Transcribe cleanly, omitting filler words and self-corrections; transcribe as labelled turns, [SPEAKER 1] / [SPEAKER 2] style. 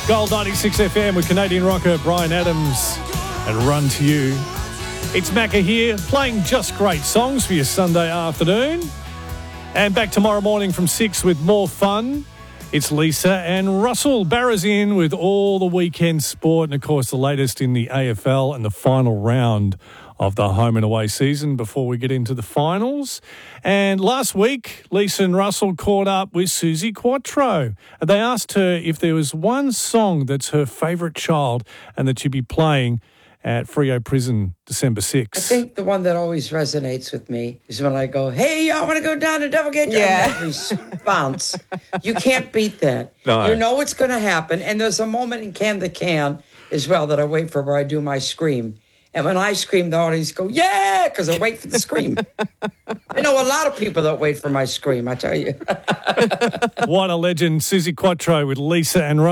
[SPEAKER 1] Gold 96 FM with Canadian rocker Bryan Adams and Run to You. It's Macca here, playing just great songs for your Sunday afternoon. And back tomorrow morning from 6 with more fun. It's Lisa and Russell. Barra's in with all the weekend sport and, of course, the latest in the AFL and the final round of the home and away season before we get into the finals. And last week, Lisa and Russell caught up with Suzi Quatro. And they asked her if there was one song that's her favourite child and that she'd be playing at Freo Prison December 6th.
[SPEAKER 2] I think the one that always resonates with me is when I go, hey, y'all want to go down to Devil Gate?
[SPEAKER 3] Yeah.
[SPEAKER 2] That response. You can't beat that.
[SPEAKER 1] No.
[SPEAKER 2] You know what's going to happen. And there's a moment in Can the Can as well that I wait for where I do my scream. And when I scream, the audience go, yeah, because I wait for the scream. I know a lot of people that wait for my scream, I tell you.
[SPEAKER 1] What a legend. Suzi Quatro with Lisa and Russell.